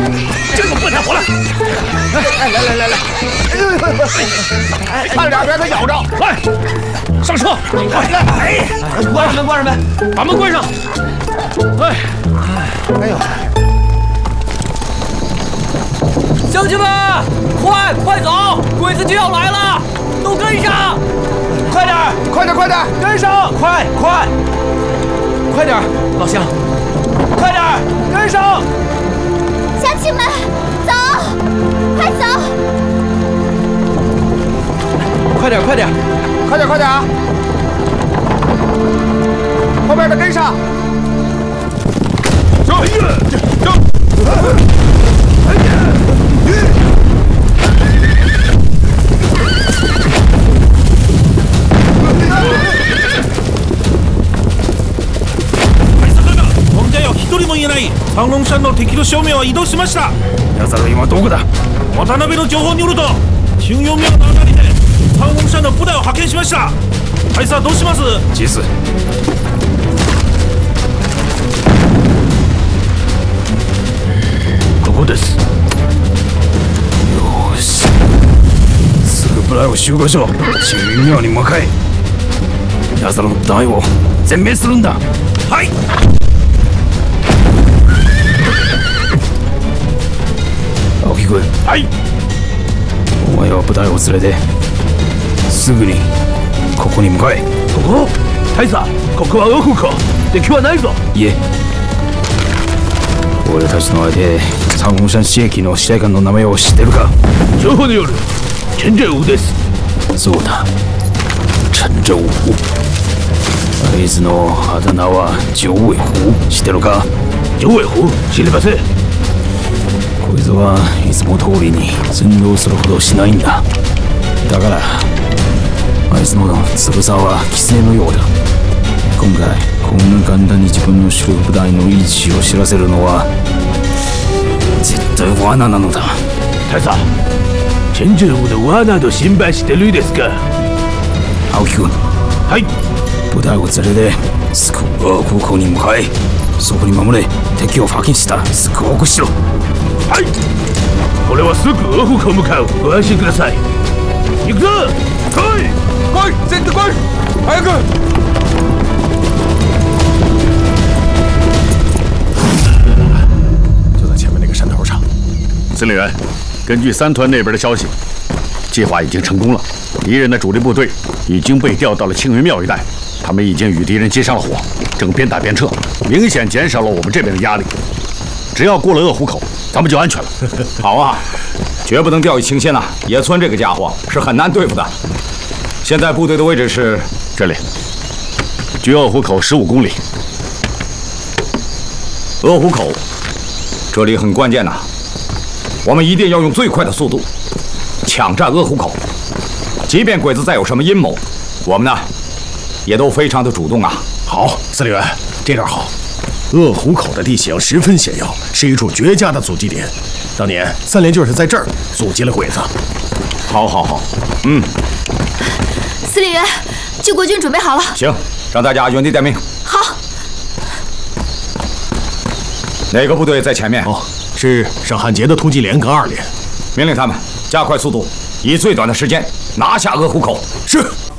这个笨蛋活了！ 来，看着点，别让他咬着。 来，上车！ 来，关上门， 把门关上。 哎呦！ 乡亲们，快走，鬼子就要来了，都跟上！ 快点，跟上！快点，老乡，快点，跟上！ 乡亲们，走，快走！ 快点啊！后面的跟上！ 一人もいない三龍山の敵の正面は移動しました。ヤザル今どこだ？渡辺の情報によると新四名のあたりで三龍山の部隊を派遣しました。大佐どうします？ジス。ここです。よし。すぐ部隊を集合しろ。新四名に向かえ。ヤザルの隊を全滅するんだ。はい。青木君、はい。お前は部隊を連れてすぐにここに向かえ。ここ？大佐、ここは奥か。敵はないぞ。いえ、俺たちの相手三龍山市駅の司令官の名前を知ってるか？情報による陳正武です。そうだ、陳正武。あいつのあだ名は九尾狐、知ってるか？九尾狐、知りません。こいつはいつも通りに先導するほどしないんだ。だからあいつのつさは規制のようだ。今回こんな簡単に自分の主力部隊の位置を知らせるのは絶対罠なのだ。大佐、陳正武の罠と心配してるですか？青木君、はい。部隊を連れてすぐ空港に向かえ。そこに守れ。敵を派遣したらすぐ報告しろ。はい。俺はすぐ空港向かう。ご安心ください。行くぞ。来い、全部来い。早く。 就在前面那个山头上。司令员，根据三团那边的消息，计划已经成功了。敌人的主力部队已经被调到了青云庙一带，他们已经与敌人接上了火，正边打边撤，明显减少了我们这边的压力。只要过了鄂湖口，咱们就安全了。 好啊，绝不能掉以轻心了。野村这个家伙是很难对付的。现在部队的位置是这里，距鄂湖口15公里。 鄂湖口，这里很关键呐，我们一定要用最快的速度抢占鄂湖口。即便鬼子再有什么阴谋，我们呢也都非常的主动啊。 好，司令员，这点好。鄂湖口的地形十分险要，是一处绝佳的阻击点。当年三连就是在这儿阻击了鬼子。 好， 司令员，救国军准备好了。 行，让大家原地待命。 好。 哪个部队在前面？ 哦，是沈汉杰的突击连跟2连。 命令他们加快速度，以最短的时间拿下鄂湖口。 是。